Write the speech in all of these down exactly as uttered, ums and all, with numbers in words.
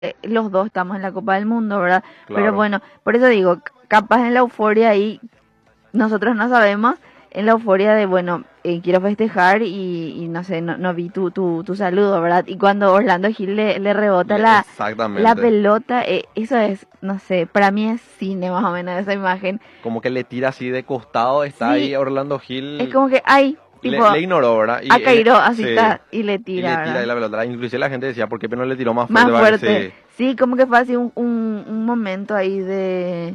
eh, los dos estamos en la Copa del Mundo, ¿verdad? Pero Claro. bueno, por eso digo, c- capaz en la euforia ahí, nosotros no sabemos, en la euforia de, bueno, eh, quiero festejar y, y no sé, no, no vi tu, tu, tu saludo, ¿verdad? Y cuando Orlando Gil le, le rebota Le- la, la exactamente. pelota, eh, eso es, no sé, para mí es cine más o menos esa imagen. Como que le tira así de costado, está Sí, ahí Orlando es Gil, como que, ay, tipo, le, le ignoró, ¿verdad? Y a él Cairo así se... está y le Y tira, le tira ¿verdad? ahí la pelota. Inclusive la gente decía, ¿por qué no le tiró más fuerte Más para que fuerte. se... Sí, como que fue así un, un, un momento ahí de,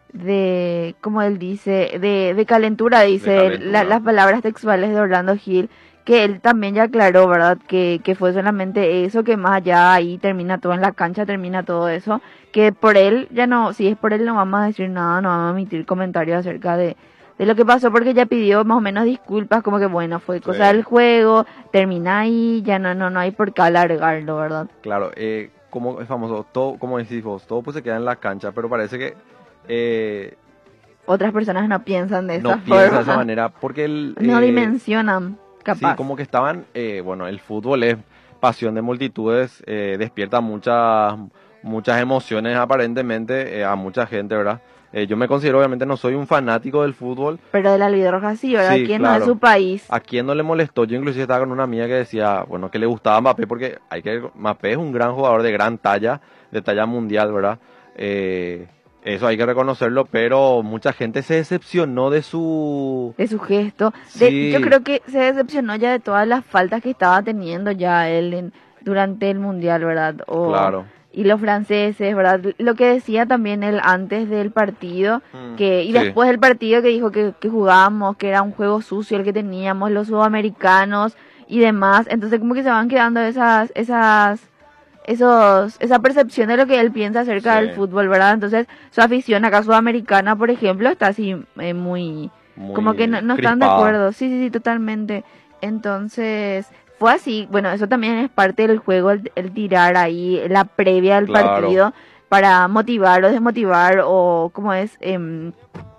de, como él dice, de, de calentura, de dice él, la- calentura? las palabras textuales de Orlando Gil, que él también ya aclaró, ¿verdad? Que, que fue solamente eso, que más allá ahí termina todo en la cancha, termina todo eso, que por él ya no, si es por él no vamos a decir nada, no vamos a emitir comentarios acerca de, de lo que pasó, porque ya pidió más o menos disculpas, como que bueno, fue Sí, cosa del juego, termina ahí, ya no, no, no hay por qué alargarlo, ¿verdad? claro. Eh, como es famoso, todo, como decís vos, todo pues se queda en la cancha, pero parece que eh, Otras personas no piensan de no esa piensa de esa forma, manera, porque el, no eh, dimensionan, sí, capaz. como que estaban, eh, bueno, el fútbol es pasión de multitudes, eh, despierta muchas, muchas emociones aparentemente eh, a mucha gente, ¿verdad? Eh, yo me considero, obviamente, no soy un fanático del fútbol. Pero de la Roja sí, ¿verdad? Sí, ¿Quién no es de claro. su país? ¿A quién no le molestó? Yo inclusive estaba con una amiga que decía, bueno, que le gustaba Mbappé porque hay que Mbappé es un gran jugador de gran talla, de talla mundial, ¿verdad? Eh, eso hay que reconocerlo, pero mucha gente se decepcionó de su... De su gesto. De, yo Sí, creo que se decepcionó ya de todas las faltas que estaba teniendo ya él en- durante el Mundial, ¿verdad? O, claro. y los franceses, ¿verdad? Lo que decía también él antes del partido, Mm, que y sí, después del partido que dijo que, que jugábamos, que era un juego sucio el que teníamos, los sudamericanos y demás. Entonces como que se van quedando esas, esas esos, esa percepción de lo que él piensa acerca sí, del fútbol, ¿verdad? Entonces, su afición acá sudamericana, por ejemplo, está así eh, muy, como que no, muy no están de crispada. acuerdo. Sí, sí, sí, totalmente. Entonces, fue así. Bueno, eso también es parte del juego, el, el tirar ahí la previa del Claro, partido para motivar o desmotivar o, como es, em,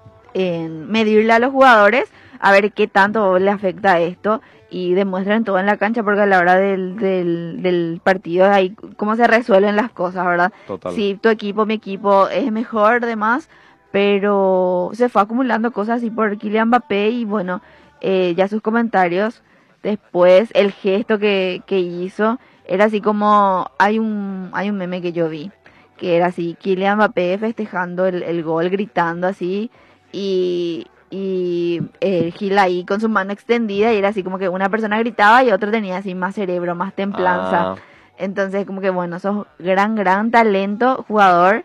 en medirle a los jugadores a ver qué tanto le afecta esto y demuestran todo en la cancha porque a la hora del, del, del partido ahí cómo se resuelven las cosas, ¿verdad? total. Si tu equipo, mi equipo es mejor, demás, pero se fue acumulando cosas así por Kylian Mbappé y bueno, eh, ya sus comentarios, después el gesto que, que hizo, era así como, hay un, hay un meme que yo vi, que era así, Kylian Mbappé festejando el, el gol, gritando así, y, y el Gil ahí con su mano extendida y era así como que una persona gritaba y otro tenía así más cerebro, más templanza. Ah, Entonces como que bueno, sos gran, gran talento, jugador,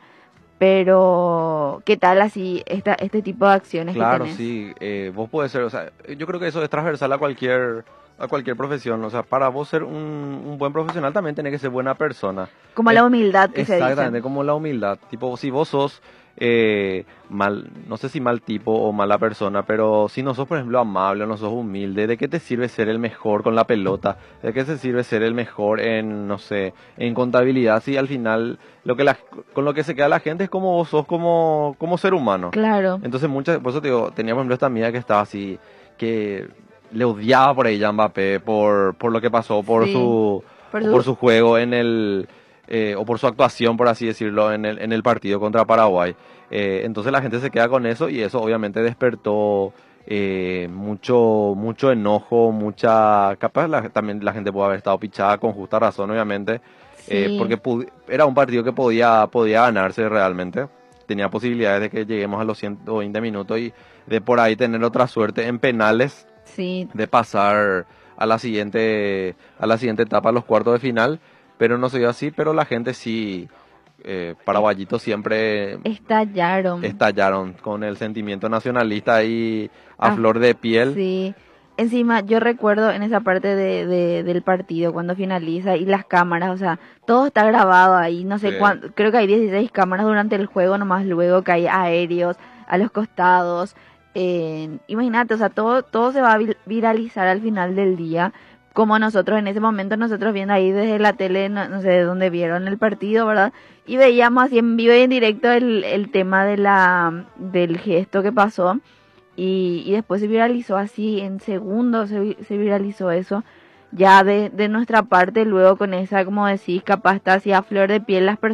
pero ¿qué tal así esta, este tipo de acciones que claro, tenés? sí. Eh, vos podés ser, o sea, yo creo que eso es transversal a cualquier, a cualquier profesión. O sea, para vos ser un, un buen profesional también tenés que ser buena persona. Como Es la humildad que se dice. exactamente como la humildad. Tipo, si vos sos eh, mal, no sé si mal tipo o mala persona, pero si no sos, por ejemplo, amable, no sos humilde, ¿de qué te sirve ser el mejor con la pelota? ¿De qué te sirve ser el mejor en, no sé, en contabilidad? Si al final lo que la, con lo que se queda la gente es como vos sos como, como ser humano. Claro, Entonces muchas, por eso te digo, tenía por ejemplo esta amiga que estaba así, que le odiaba por ella a Mbappé por, por lo que pasó, por sí. su, Por o por su, su juego en el, eh, o por su actuación, por así decirlo, en el, en el partido contra Paraguay. Eh, entonces la gente se queda con eso y eso obviamente despertó eh, mucho, mucho enojo, mucha, capaz la- también la gente puede haber estado pichada con justa razón, obviamente, eh, sí. porque pu- era un partido que podía, podía ganarse realmente tenía posibilidades de que lleguemos a los ciento veinte minutos y de por ahí tener otra suerte en penales Sí, de pasar a la siguiente a la siguiente etapa, a los cuartos de final, pero no se dio así, pero la gente sí, eh, es- paraguayito siempre estallaron. estallaron con el sentimiento nacionalista ahí a Ah, flor de piel. sí. Encima, yo recuerdo en esa parte de, de- del partido, cuando finaliza y las cámaras, o sea, todo está grabado ahí, no Sí, sé cuánto, creo que hay dieciséis cámaras durante el juego, nomás luego que hay aéreos a los costados. Eh, imagínate, o sea, todo, todo se va a vi- viralizar al final del día, como nosotros en ese momento, nosotros viendo ahí desde la tele, no, no sé de dónde vieron el partido, ¿verdad? Y veíamos así en vivo y en directo el, el tema de la, del gesto que pasó. Y, y después se viralizó así, en segundos se, vi- se viralizó eso. ya de, de nuestra parte luego con esa, como decís, capaz está así a flor de piel las personas